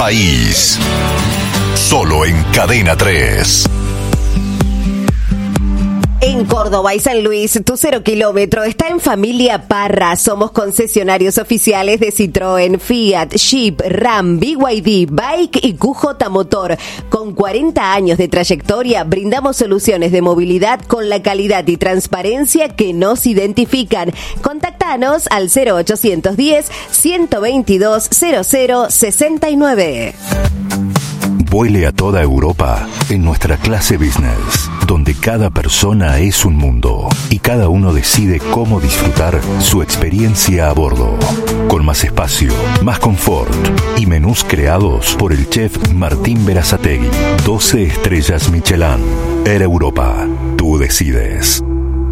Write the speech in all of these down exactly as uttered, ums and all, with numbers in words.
País. Solo en Cadena tres. En Córdoba y San Luis, tu cero kilómetro está en Familia Parra. Somos concesionarios oficiales de Citroën, Fiat, Jeep, Ram, B Y D, Bike y Q J Motor. Con cuarenta años de trayectoria, brindamos soluciones de movilidad con la calidad y transparencia que nos identifican. Contactanos al cero ochocientos diez, ciento veintidós, cero cero sesenta y nueve. Vuele a toda Europa en nuestra clase business, donde cada persona es un mundo y cada uno decide cómo disfrutar su experiencia a bordo. Con más espacio, más confort y menús creados por el chef Martín Berazategui. doce estrellas Michelin. Air Europa. Tú decides.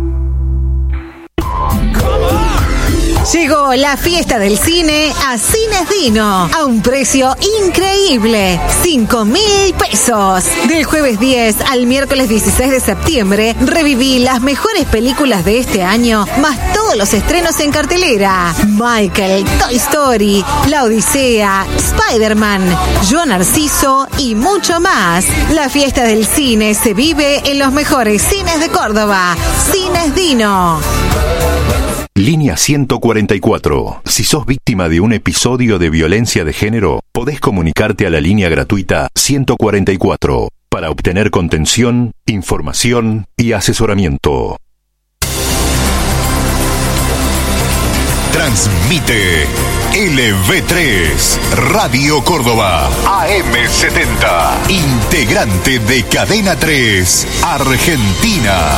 Llegó la fiesta del cine a Cines Dino a un precio increíble, cinco mil pesos. Del jueves diez al miércoles dieciséis de septiembre, reviví las mejores películas de este año, más todos los estrenos en cartelera. Michael, Toy Story, La Odisea, Spider-Man, Yo Narciso y mucho más. La fiesta del cine se vive en los mejores cines de Córdoba. Cines Dino. Línea ciento cuarenta y cuatro. Si sos víctima de un episodio de violencia de género, podés comunicarte a la línea gratuita ciento cuarenta y cuatro para obtener contención, información y asesoramiento. Transmite L V tres, Radio Córdoba, A M setenta, integrante de Cadena tres, Argentina.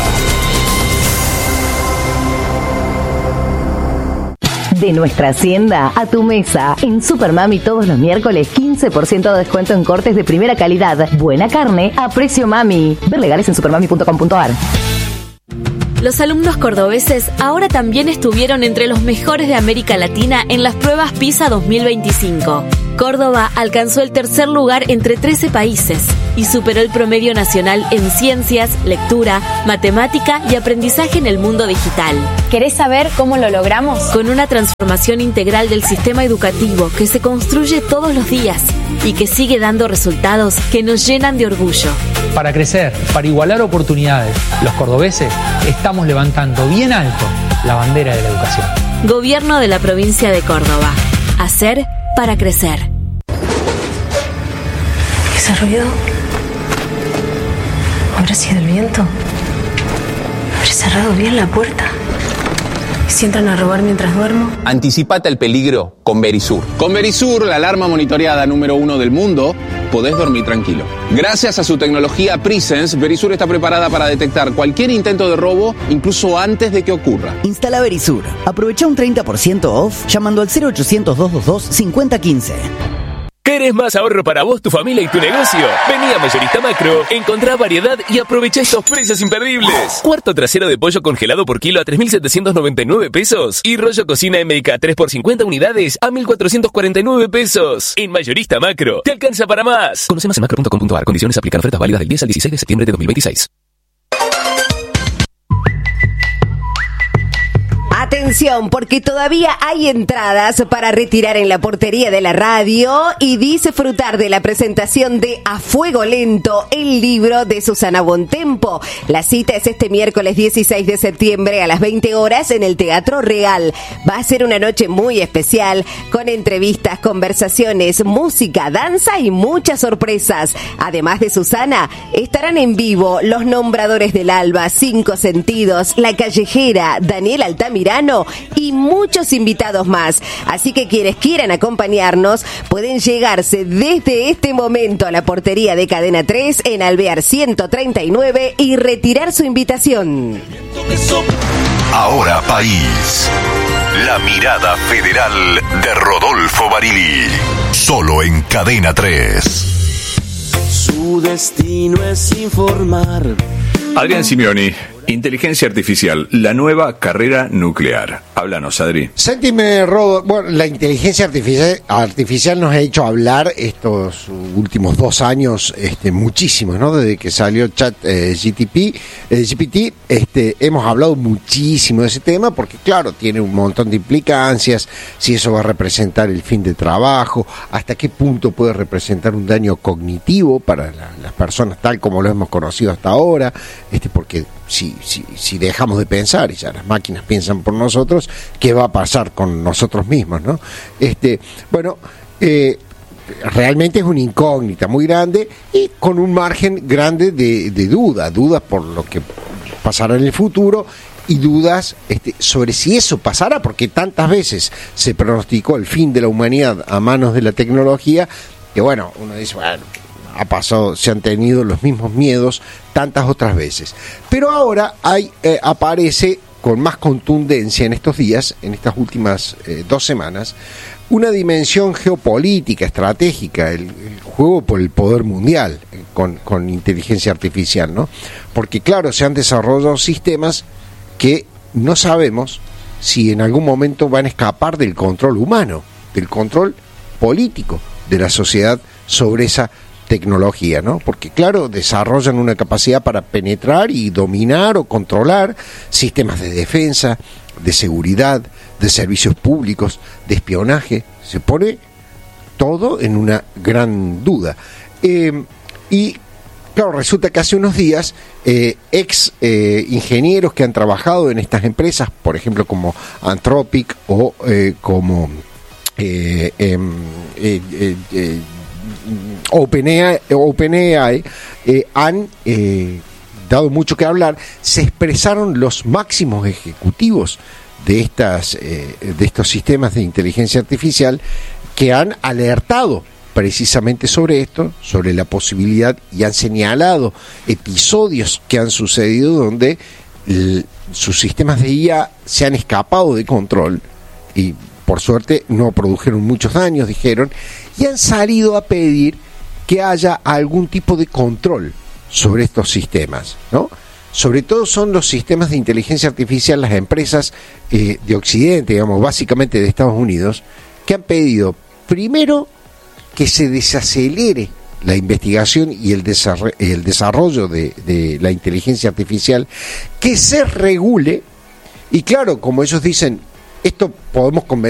De nuestra hacienda a tu mesa. En Supermami todos los miércoles quince por ciento de descuento en cortes de primera calidad. Buena carne a precio mami. Ver legales en supermami punto com punto a r. Los alumnos cordobeses ahora también estuvieron entre los mejores de América Latina en las pruebas PISA dos mil veinticinco. Córdoba alcanzó el tercer lugar entre trece países y superó el promedio nacional en ciencias, lectura, matemática y aprendizaje en el mundo digital. ¿Querés saber cómo lo logramos? Con una transformación integral del sistema educativo que se construye todos los días y que sigue dando resultados que nos llenan de orgullo. Para crecer, para igualar oportunidades, los cordobeses estamos levantando bien alto la bandera de la educación. Gobierno de la provincia de Córdoba. Hacer para crecer. ¿Ese ruido? ¿Habrá sido el viento? ¿Habré cerrado bien la puerta? ¿Y si entran a robar mientras duermo? Anticipate al peligro con Verisur. Con Verisur, la alarma monitoreada número uno del mundo, podés dormir tranquilo. Gracias a su tecnología Presence, Verisur está preparada para detectar cualquier intento de robo, incluso antes de que ocurra. Instala Verisur. Aprovecha un treinta por ciento off llamando al cero ochocientos, doscientos veintidós, cincuenta quince. ¿Querés más ahorro para vos, tu familia y tu negocio? Vení a Mayorista Macro, encontrá variedad y aprovecha estos precios imperdibles. Cuarto trasero de pollo congelado por kilo a tres mil setecientos noventa y nueve pesos. Y rollo cocina M K tres por cincuenta unidades a mil cuatrocientos cuarenta y nueve pesos. En Mayorista Macro, te alcanza para más. Conoce más en macro punto com punto a r. Condiciones aplican. Ofertas válidas del diez al dieciséis de septiembre de dos mil veintiséis. Atención, porque todavía hay entradas para retirar en la portería de la radio y disfrutar de la presentación de A Fuego Lento, el libro de Susana Bontempo. La cita es este miércoles dieciséis de septiembre a las veinte horas en el Teatro Real. Va a ser una noche muy especial con entrevistas, conversaciones, música, danza y muchas sorpresas. Además de Susana, estarán en vivo los nombradores del Alba, Cinco Sentidos, La Callejera, Daniel Altamirano y muchos invitados más. Así que quienes quieran acompañarnos pueden llegarse desde este momento a la portería de Cadena tres en Alvear ciento treinta y nueve y retirar su invitación. Ahora País. La mirada federal de Rodolfo Barili. Solo en Cadena tres. Su destino es informar. Adrián Simeoni Inteligencia artificial, la nueva carrera nuclear. Háblanos, Adri. Sentime, Rodo. Bueno, la inteligencia artificial, artificial nos ha hecho hablar estos últimos dos años este, muchísimo, ¿no? Desde que salió Chat eh, G T P, eh, G P T, este, hemos hablado muchísimo de ese tema porque, claro, tiene un montón de implicancias, si eso va a representar el fin de trabajo, hasta qué punto puede representar un daño cognitivo para la, las personas tal como lo hemos conocido hasta ahora, este, porque si, si, si dejamos de pensar y ya las máquinas piensan por nosotros, ¿qué va a pasar con nosotros mismos, no? Este, bueno, eh, realmente es una incógnita muy grande y con un margen grande de, de duda, dudas por lo que pasará en el futuro y dudas este, sobre si eso pasará, porque tantas veces se pronosticó el fin de la humanidad a manos de la tecnología, que bueno, uno dice, bueno, ha pasado, se han tenido los mismos miedos tantas otras veces. Pero ahora hay, eh, aparece con más contundencia en estos días, en estas últimas eh, dos semanas, una dimensión geopolítica, estratégica, el, el juego por el poder mundial eh, con, con inteligencia artificial, ¿no? Porque claro, se han desarrollado sistemas que no sabemos si en algún momento van a escapar del control humano, del control político de la sociedad sobre esa tecnología, ¿no? Porque claro, desarrollan una capacidad para penetrar y dominar o controlar sistemas de defensa, de seguridad, de servicios públicos, de espionaje. Se pone todo en una gran duda. Eh, y claro, resulta que hace unos días eh, ex eh, ingenieros que han trabajado en estas empresas, por ejemplo como Anthropic o eh, como eh, eh, eh, eh, eh, OpenAI, OpenAI eh, han eh, dado mucho que hablar. Se expresaron los máximos ejecutivos de estas eh, de estos sistemas de inteligencia artificial que han alertado precisamente sobre esto, sobre la posibilidad, y han señalado episodios que han sucedido donde el, sus sistemas de I A se han escapado de control y por suerte no produjeron muchos daños, dijeron, y han salido a pedir que haya algún tipo de control sobre estos sistemas, ¿no? Sobre todo son los sistemas de inteligencia artificial, las empresas eh, de Occidente, digamos, básicamente de Estados Unidos, que han pedido, primero, que se desacelere la investigación y el desarrollo, el desarrollo de, de la inteligencia artificial, que se regule, y claro, como ellos dicen, esto podemos convencer